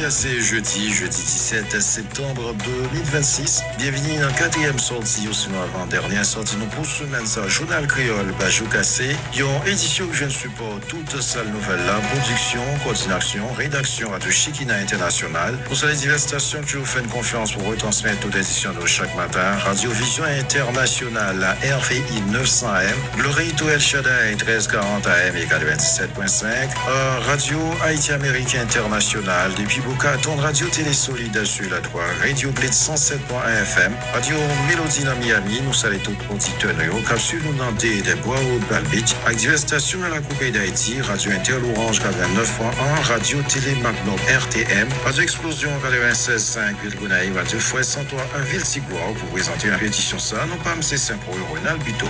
c'est jeudi 17 septembre 2026. Bienvenue dans la 4e sortie, ou sinon avant-dernière sortie, nous pour semaine, ça, Journal Créole, Bajou Cassé. Il y a une édition que je ne supporte toute salle nouvelle là, production, coordination, rédaction Radio Chikina International. Pour ça, les diverses stations que je vous fais une confiance pour retransmettre toute édition de chaque matin. Radio Vision Internationale, la RVI 900M, Glorito El Shaddai 1340 AM et 97.5, Radio Haïti Américain International, depuis Bocaton, Radio Télé Solide sur la 3, Radio Blitz 107.1 FM, Radio Mélodie dans Miami, nous saluons tout auditeurs, capsule nous dans des bois au Balbich, avec diverses stations à la Coupe d'Haïti, Radio Inter-Orange 89.1, Radio Télé Magnum RTM, Radio Explosion 96.5 Ville Gonaïve, Radio Fouet 103.1 Ville Sigouard, pour présenter une répétition ça, non pas M. Saint-Pro, Ronald Bito.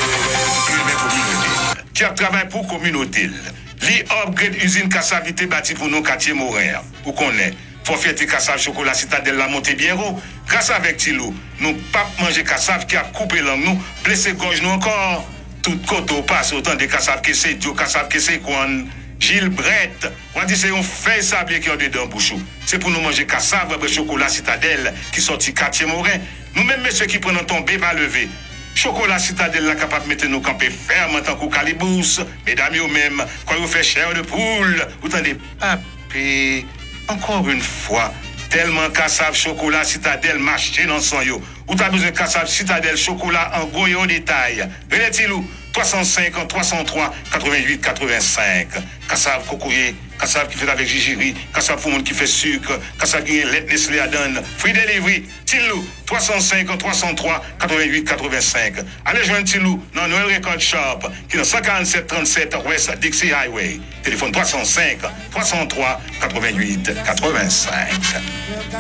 Qui travaille pour communauté. Li upgrade usine cassavité bâti pour nos quartiers Montréal. Ou qu'on est. Faut fêter cassave chocolat citadelle la montée bien haut. Grâce avec Tilou, nous pas manger cassave qui a coupé langue nous, blessé gorge nous encore. Tout côté passe autant de cassave que c'est Dio, cassave que c'est Kwan, Gilles Brett. On dit c'est un fait sablé qui ont dedans bouchou. C'est pour nous manger cassave avec chocolat citadelle qui sorti quartier Montréal. Nous-mêmes messieurs qui prennent tomber pas lever. Chocolat citadelle la capable de mettre nos campés fermes en tant que calibous. Mesdames, vous même, quand vous faites chair de poule, vous tendez papé. Encore une fois, tellement cassave chocolat citadelle marché dans son yo. Ou t'as besoin de cassave citadelle chocolat en gros et au détail. Venez-t-il 305 303 88 85. Cassave cocourier, cassave qui fait avec gigiri, cassave pour monde qui fait sucre, cassave qui est lait Nestlé à donne. Free delivery, Tilou 305 303 88 85. Allez joindre Tilou dans Noël Record Shop qui est dans 147 37 West Dixie Highway. Téléphone 305 303 88 85.